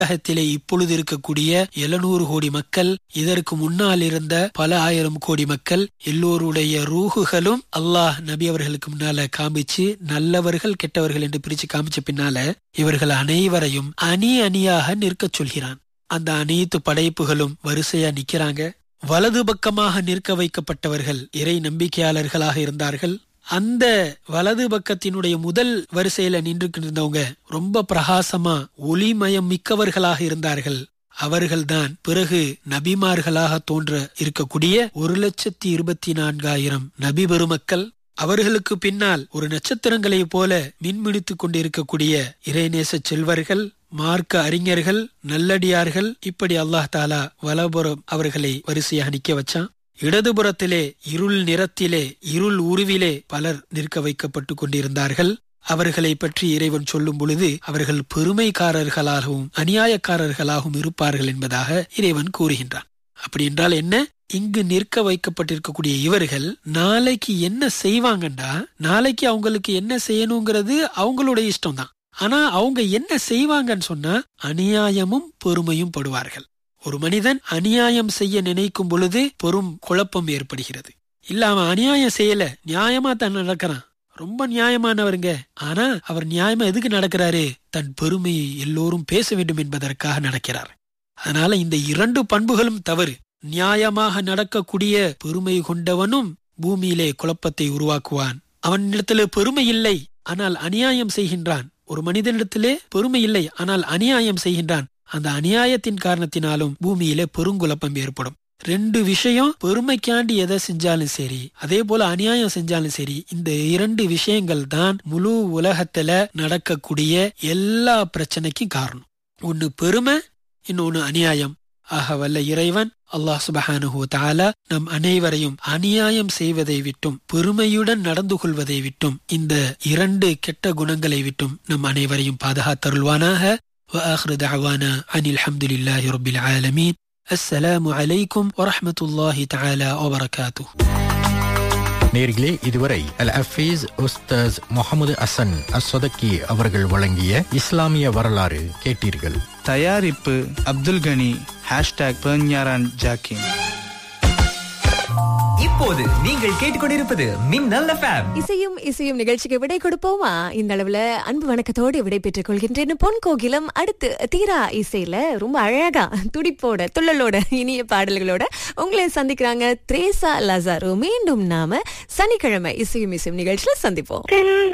உலகத்திலே இப்பொழுது இருக்கக்கூடிய 700 கோடி மக்கள், இதற்கு முன்னால் இருந்த பல ஆயிரம் கோடி மக்கள், எல்லோருடைய ரூஹுகளும் அல்லாஹ் நபி அவர்களுக்கு முன்னால காமிச்சு நல்லவர்கள் கெட்டவர்கள் என்று பிரிச்சு காமிச்ச பின்னால இவர்கள் அனைவரையும் அணி அணியாக நிற்கச் சொல்கிறான். அந்த அனைத்து படைப்புகளும் வரிசையா நிக்கிறாங்க. வலது பக்கமாக நிற்க வைக்கப்பட்டவர்கள் இறை நம்பிக்கையாளர்களாக இருந்தார்கள். அந்த வலது பக்கத்தினுடைய முதல் வரிசையில நின்று இருந்தவங்க ரொம்ப பிரகாசமா ஒளிமயம் மிக்கவர்களாக இருந்தார்கள். அவர்கள்தான் பிறகு நபிமார்களாக தோன்ற இருக்கக்கூடிய 1,24,000 நபி பெருமக்கள். அவர்களுக்கு பின்னால் ஒரு நட்சத்திரங்களை போல மின்மிடித்துக் கொண்டிருக்கக்கூடிய இறைநேச செல்வர்கள், மார்க்க அறிஞர்கள், நல்லடியார்கள். இப்படி அல்லாஹ் தாலா வலபுறம் அவர்களை வரிசையாக நிக்க வச்சான். இடதுபுறத்திலே இருள் நிறத்திலே இருள் உருவிலே பலர் நிற்க வைக்கப்பட்டு கொண்டிருந்தார்கள். அவர்களை பற்றி இறைவன் சொல்லும் பொழுது அவர்கள் பெருமைக்காரர்களாகவும் அநியாயக்காரர்களாகவும் இருப்பார்கள் என்பதாக இறைவன் கூறுகின்றான். அப்படி என்றால் என்ன? இங்கு நிற்க வைக்கப்பட்டிருக்கக்கூடிய இவர்கள் நாளைக்கு என்ன செய்வாங்கண்டா, நாளைக்கு அவங்களுக்கு என்ன செய்யணுங்கிறது அவங்களுடைய இஷ்டம் தான். ஆனா அவங்க என்ன செய்வாங்கன்னு சொன்னா அநியாயமும் பெருமையும் படுவார்கள். ஒரு மனிதன் அநியாயம் செய்ய நினைக்கும் பொழுது பெரும் குழப்பம் ஏற்படுகிறது. இல்ல, அவன் அநியாயம் செய்யல, நியாயமா தான் நடக்கிறான், ரொம்ப நியாயமானவருங்க. ஆனா அவர் நியாயமா எதுக்கு நடக்கிறாரு? தன் பெருமையை எல்லோரும் பேச வேண்டும் என்பதற்காக நடக்கிறார். அதனால இந்த 2 பண்புகளும் தவறு. நியாயமாக நடக்கக்கூடிய பெருமை கொண்டவனும் பூமியிலே குழப்பத்தை உருவாக்குவான். அவனிடத்திலே பெருமை இல்லை, ஆனால் அநியாயம் செய்கின்றான். ஒரு மனிதனிடத்திலே பெருமை இல்லை, ஆனால் அநியாயம் செய்கின்றான். அந்த அநியாயத்தின் காரணத்தினாலும் பூமியிலே பெருங்குழப்பம் ஏற்படும். 2 விஷயம், பெருமைக்காண்டி எதை செஞ்சாலும் சரி, அதே போல அநியாயம் செஞ்சாலும் சரி, இந்த 2 விஷயங்கள் தான் முழு உலகத்துல நடக்கக்கூடிய எல்லா பிரச்சனைக்கும் காரணம். ஒன்னு பெருமை, இன்னொன்னு அநியாயம். ஆக வல்ல இறைவன் அல்லாஹ் சுப்ஹானஹு வ தஆலா நம் அனைவரையும் அநியாயம் செய்வதை விட்டும் பெருமையுடன் நடந்து கொள்வதை விட்டும் இந்த 2 கெட்ட குணங்களை விட்டும் நம் அனைவரையும் பாதுகாத்தருள்வானாக. وآخر دعوانا عن الحمد لله رب العالمين. السلام عليكم ورحمة الله تعالى وبركاته. நேர்களே, இதுவரை அல் ஹஃபீஸ் உஸ்தாஸ் முகமது ஹசன் அஸ்ஸதகி அவர்கள் வழங்கிய இஸ்லாமிய வரலாறு கேட்டீர்கள். தயாரிப்பு அப்துல் கனி. #பெர்ஞாரான் ஜாக்கின். இப்போது நீங்கள் கேட்டுக்கொண்டிருப்பது மின்னல் FM. இசையும் நிகழ்ச்சிக்கு விடை கொடுப்போமா? இந்த அளவுல அன்பு வணக்கத்தோடு விடை பெற்றுக் கொள்கின்றேன். பொன் கோகிலம் அடுத்து தீரா இசையில ரொம்ப அழகா துடிப்போட துள்ளலோட இனிய பாடல்களோட உங்களை சந்திக்கிறாங்க த்ரேசா லசாரோ. மீண்டும் நாம சனிக்கிழமை இசையும் நிகழ்ச்சியில சந்திப்போம்.